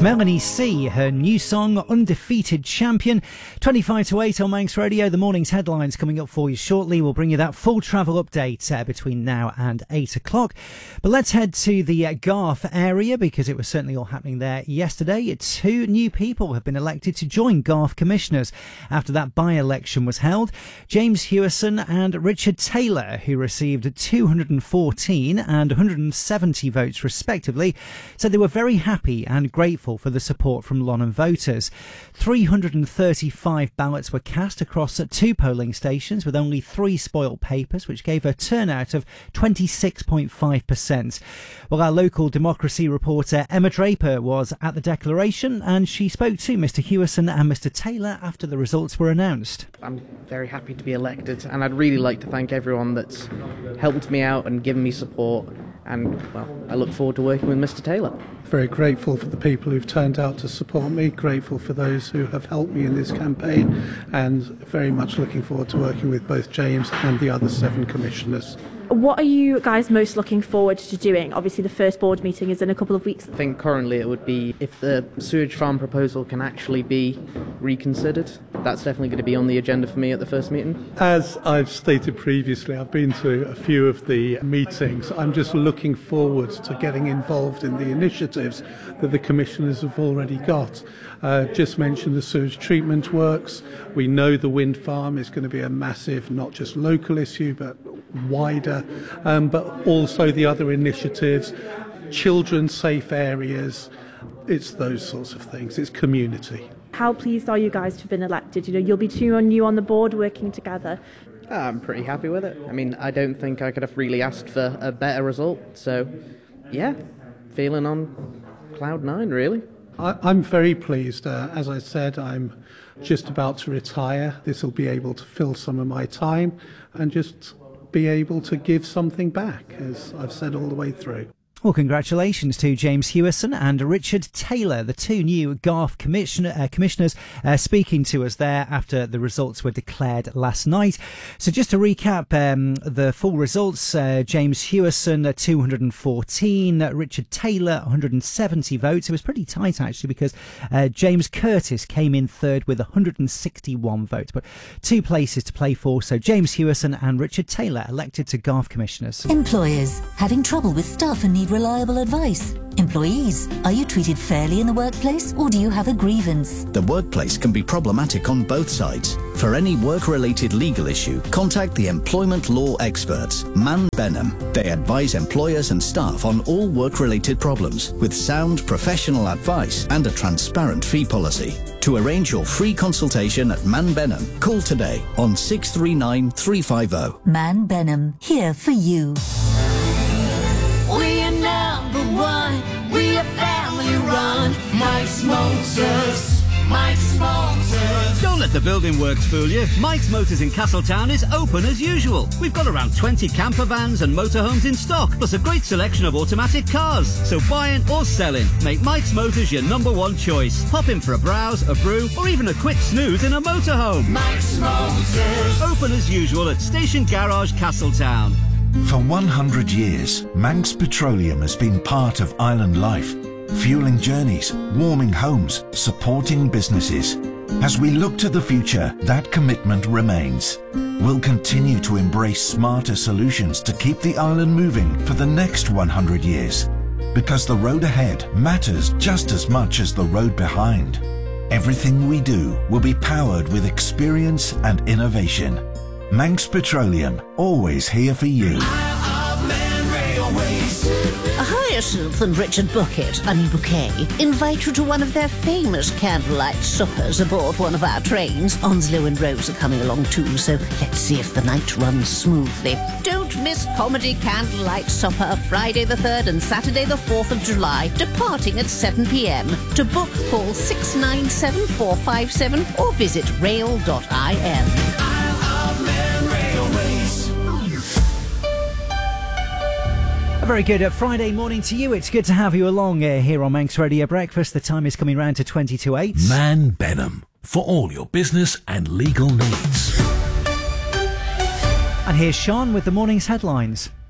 It's Melanie C, her new song, Undefeated Champion. 25 to 8 on Manx Radio. The morning's headlines coming up for you shortly. We'll bring you that full travel update between now and 8 o'clock. But let's head to the Garth area, because it was certainly all happening there yesterday. 2 new people have been elected to join Garth Commissioners after that by-election was held. James Hewison and Richard Taylor, who received 214 and 170 votes respectively, said they were very happy and grateful for the support from Lonham voters. 335 ballots were cast across 2 polling stations with only 3 spoiled papers, which gave a turnout of 26.5%. Well, our local democracy reporter Emma Draper was at the declaration, and she spoke to Mr Hewison and Mr Taylor after the results were announced. I'm very happy to be elected, and I'd really like to thank everyone that's helped me out and given me support, and well, I look forward to working with Mr Taylor. Very grateful for the people who've turned out to support me, grateful for those who have helped me in this campaign, and very much looking forward to working with both James and the other 7 commissioners. What are you guys most looking forward to doing? Obviously the first board meeting is in a couple of weeks. I think currently it would be if the sewage farm proposal can actually be reconsidered. That's definitely going to be on the agenda for me at the first meeting. As I've stated previously, I've been to a few of the meetings. I'm just looking forward to getting involved in the initiatives that the commissioners have already got. Just mentioned the sewage treatment works. We know the wind farm is going to be a massive, not just local issue, but wider, but also the other initiatives, children's safe areas. It's those sorts of things. It's community. How pleased are you guys to have been elected? You know, you'll be 2 new on the board working together. I'm pretty happy with it. I mean, I don't think I could have really asked for a better result. So, yeah, feeling on cloud 9, really. I'm very pleased. As I said, I'm just about to retire. This will be able to fill some of my time and just be able to give something back, as I've said all the way through. Well, congratulations to James Hewison and Richard Taylor, the 2 new Garth commissioners, speaking to us there after the results were declared last night. So just to recap the full results, James Hewison 214, Richard Taylor 170 votes. It was pretty tight actually, because James Curtis came in third with 161 votes, but 2 places to play for. So James Hewison and Richard Taylor elected to Garth Commissioners. Employers having trouble with staff and need reliable advice. Employees, are you treated fairly in the workplace, or do you have a grievance? The workplace can be problematic on both sides. For any work-related legal issue, contact the employment law experts, Man Benham. They advise employers and staff on all work-related problems with sound professional advice and a transparent fee policy. To arrange your free consultation at Man Benham, call today on 639 350. Man Benham, here for you. We are number 1, we are family run. Mike's Motors, Mike's Motors. Don't let the building works fool you. Mike's Motors in Castletown is open as usual. We've got around 20 camper vans and motorhomes in stock, plus a great selection of automatic cars. So buying or selling, make Mike's Motors your number 1 choice. Pop in for a browse, a brew, or even a quick snooze in a motorhome. Mike's Motors. Open as usual at Station Garage, Castletown. For 100 years, Manx Petroleum has been part of island life, fueling journeys, warming homes, supporting businesses. As we look to the future, that commitment remains. We'll continue to embrace smarter solutions to keep the island moving for the next 100 years. Because the road ahead matters just as much as the road behind. Everything we do will be powered with experience and innovation. Manx Petroleum, always here for you. Hyacinth and Richard Bucket, Bouquet, invite you to one of their famous candlelight suppers aboard one of our trains. Onslow and Rose are coming along too, so let's see if the night runs smoothly. Don't miss Comedy Candlelight Supper, Friday the 3rd and Saturday the 4th of July, departing at 7 p.m. To book, call 697 457 or visit rail.im. A very good Friday morning to you. It's good to have you along here on Manx Radio Breakfast. The time is coming round to 20 to 8. Man Benham, for all your business and legal needs. And here's Sean with the morning's headlines.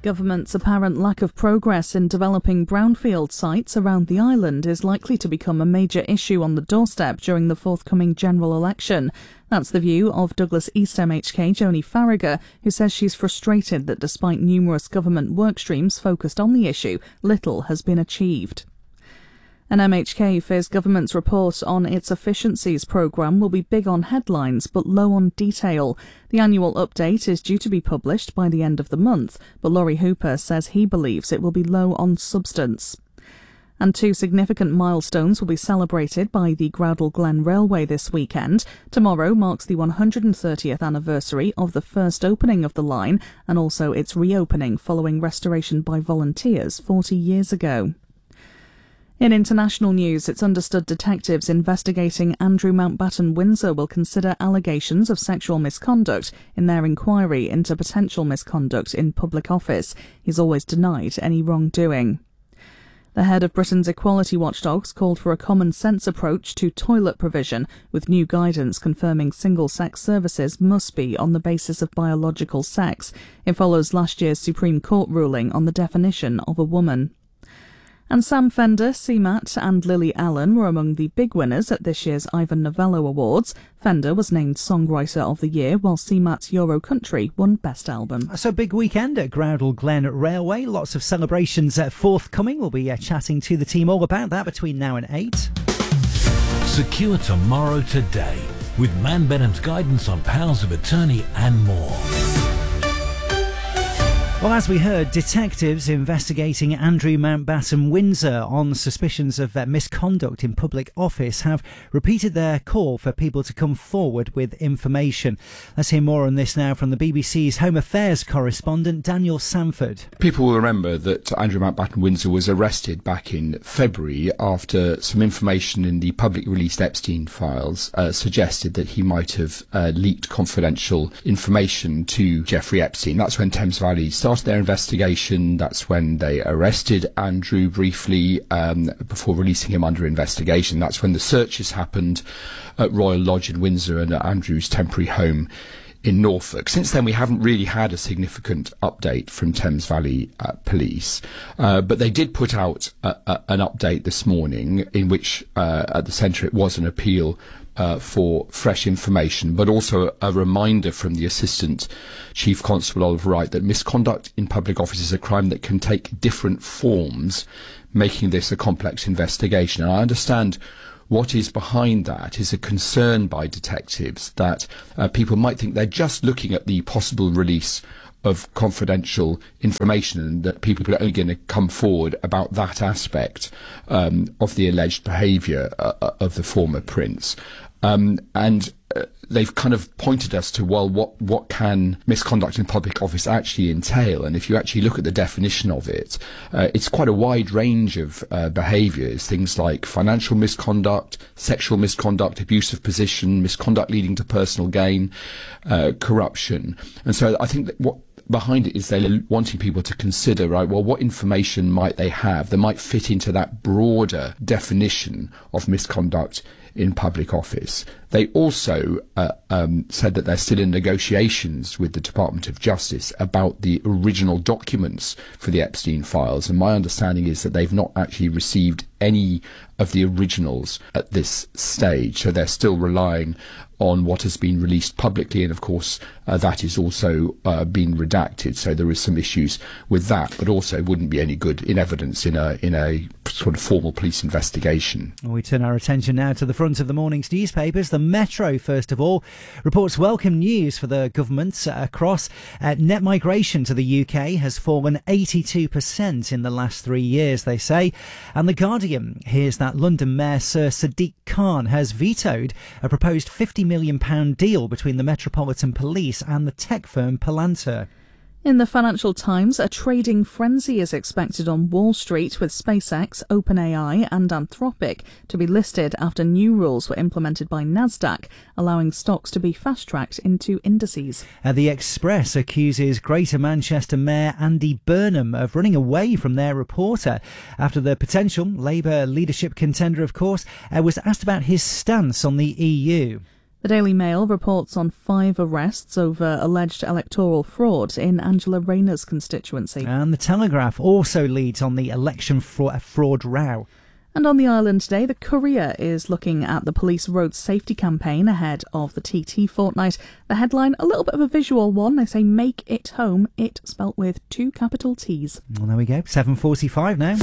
Government's apparent lack of progress in developing brownfield sites around the island is likely to become a major issue on the doorstep during the forthcoming general election. That's the view of Douglas East MHK Joni Farragher, who says she's frustrated that despite numerous government work streams focused on the issue, little has been achieved. An MHK fears government's report on its efficiencies programme will be big on headlines but low on detail. The annual update is due to be published by the end of the month, but Laurie Hooper says he believes it will be low on substance. And 2 significant milestones will be celebrated by the Groudle Glen Railway this weekend. Tomorrow marks the 130th anniversary of the first opening of the line and also its reopening following restoration by volunteers 40 years ago. In international news, it's understood detectives investigating Andrew Mountbatten Windsor will consider allegations of sexual misconduct in their inquiry into potential misconduct in public office. He's always denied any wrongdoing. The head of Britain's equality watchdogs called for a common-sense approach to toilet provision, with new guidance confirming single-sex services must be on the basis of biological sex. It follows last year's Supreme Court ruling on the definition of a woman. And Sam Fender, CMAT and Lily Allen were among the big winners at this year's Ivan Novello Awards. Fender was named Songwriter of the Year, while CMAT Euro Country won Best Album. So big weekend at Groudle Glen Railway. Lots of celebrations forthcoming. We'll be chatting to the team all about that between now and 8. Secure tomorrow today with Man Benham's guidance on powers of attorney and more. Well, as we heard, detectives investigating Andrew Mountbatten Windsor on suspicions of misconduct in public office have repeated their call for people to come forward with information. Let's hear more on this now from the BBC's Home Affairs correspondent, Daniel Sanford. People will remember that Andrew Mountbatten Windsor was arrested back in February after some information in the publicly released Epstein files suggested that he might have leaked confidential information to Jeffrey Epstein. That's when Thames Valley started their investigation. That's when they arrested Andrew briefly before releasing him under investigation. That's when the searches happened at Royal Lodge in Windsor and at Andrew's temporary home in Norfolk. Since then, we haven't really had a significant update from Thames Valley Police, but they did put out an update this morning in which, at the centre, it was an appeal for fresh information, but also a reminder from the Assistant Chief Constable Oliver Wright that misconduct in public office is a crime that can take different forms, making this a complex investigation. And I understand what is behind that is a concern by detectives that people might think they're just looking at the possible release of confidential information and that people are only going to come forward about that aspect of the alleged behaviour of the former prince. They've kind of pointed us to, well, what can misconduct in public office actually entail? And if you actually look at the definition of it, it's quite a wide range of behaviours, things like financial misconduct, sexual misconduct, abuse of position, misconduct leading to personal gain, corruption. And so I think that what behind it is they're wanting people to consider, right, well, what information might they have that might fit into that broader definition of misconduct in public office. They also said that they're still in negotiations with the Department of Justice about the original documents for the Epstein files, and my understanding is that they've not actually received any of the originals at this stage, so they're still relying on what has been released publicly, and of course that is also being redacted, so there is some issues with that, but also wouldn't be any good in evidence in a sort of formal police investigation. We turn our attention now to the front of the morning's newspapers. The Metro, first of all, reports welcome news for the government across. Net migration to the UK has fallen 82% in the last 3 years, they say. And The Guardian hears that London Mayor Sir Sadiq Khan has vetoed a proposed £50 million deal between the Metropolitan Police and the tech firm Palantir. In the Financial Times, a trading frenzy is expected on Wall Street with SpaceX, OpenAI and Anthropic to be listed after new rules were implemented by Nasdaq, allowing stocks to be fast-tracked into indices. The Express accuses Greater Manchester Mayor Andy Burnham of running away from their reporter after the potential Labour leadership contender, of course, was asked about his stance on the EU. The Daily Mail reports on 5 arrests over alleged electoral fraud in Angela Rayner's constituency. And the Telegraph also leads on the election fraud row. And on the island today, the Courier is looking at the police road safety campaign ahead of the TT fortnight. The headline, a little bit of a visual one. They say, make it home, it spelt with 2 capital T's. Well, there we go. 7:45 now.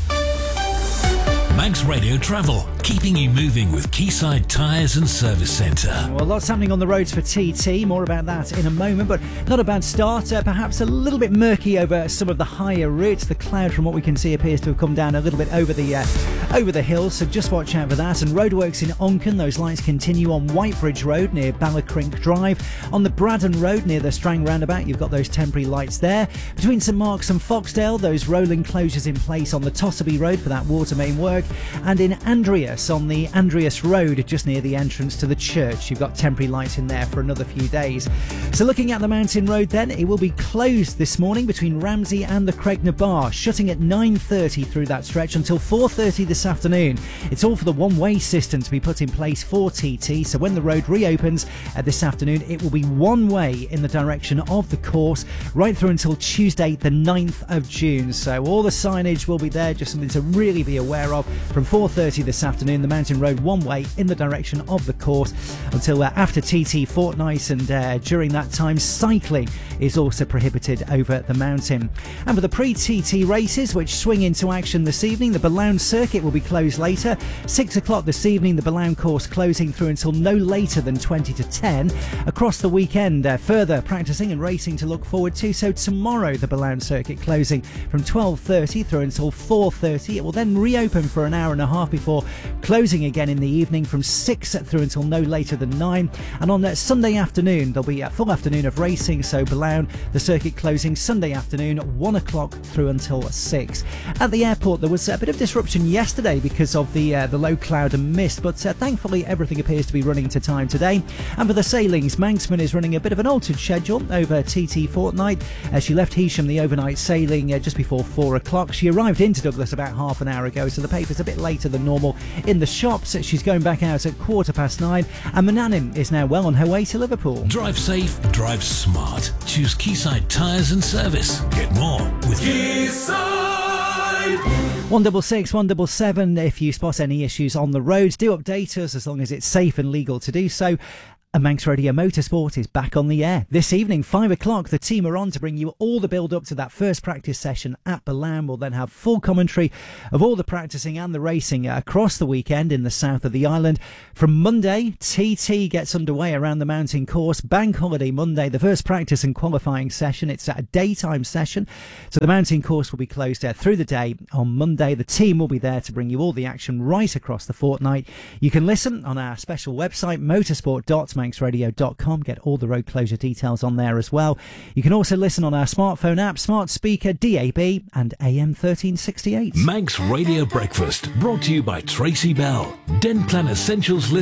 Manx Radio Travel, keeping you moving with Quayside Tyres and Service Centre. Well, lots happening on the roads for TT. More about that in a moment, but not a bad start. Perhaps a little bit murky over some of the higher routes. The cloud, from what we can see, appears to have come down a little bit over the hills, so just watch out for that. And roadworks in Onken, those lights continue on Whitebridge Road near Ballacrint Drive. On the Braddon Road near the Strang roundabout, you've got those temporary lights there. Between St Mark's and Foxdale, those rolling closures in place on the Tossaby Road for that water main work. And in Andreas, on the Andreas Road, just near the entrance to the church, you've got temporary lights in there for another few days. So looking at the mountain road then, it will be closed this morning between Ramsey and the Cregner Bar, shutting at 9:30 through that stretch until 4:30 this afternoon. It's all for the one-way system to be put in place for TT, so when the road reopens this afternoon, it will be one way in the direction of the course right through until Tuesday the 9th of June. So all the signage will be there, just something to really be aware of. From 4:30 this afternoon, the mountain road one way in the direction of the course until after TT fortnight, and during that time cycling is also prohibited over the mountain. And for the pre-TT races, which swing into action this evening, the Ballown Circuit will be closed later. 6 o'clock this evening, the Ballown course closing through until no later than 20 to 10. Across the weekend, further practising and racing to look forward to. So tomorrow, the Ballown Circuit closing from 12:30 through until 4:30. It will then reopen for an hour and a half before closing again in the evening from 6 through until no later than 9. And on that Sunday afternoon, there'll be a full afternoon of racing. So Ballown, the circuit closing Sunday afternoon, 1 o'clock through until 6. At the airport, there was a bit of disruption yesterday because of the low cloud and mist, but thankfully everything appears to be running to time today. And for the sailings, Manxman is running a bit of an altered schedule over TT fortnight. She left Heysham, the overnight sailing, just before 4 o'clock. She arrived into Douglas about half an hour ago, so the paper's a bit later than normal. In the shops, she's going back out at 9:15, and Manannan is now well on her way to Liverpool. Drive safe, drive smart. Choose Quayside Tyres and Service. Get more with Quayside. 166 177. If you spot any issues on the roads, do update us as long as it's safe and legal to do so. And Manx Radio Motorsport is back on the air. This evening, 5 o'clock, the team are on to bring you all the build-up to that first practice session at Ballown. We'll then have full commentary of all the practising and the racing across the weekend in the south of the island. From Monday, TT gets underway around the mountain course. Bank holiday Monday, the first practice and qualifying session. It's a daytime session, so the mountain course will be closed through the day on Monday. The team will be there to bring you all the action right across the fortnight. You can listen on our special website, motorsport.manxradio.com. Get all the road closure details on there as well. You can also listen on our smartphone app, smart speaker, DAB and AM 1368. Manx Radio Breakfast, brought to you by Tracy Bell. Den Plan Essentials list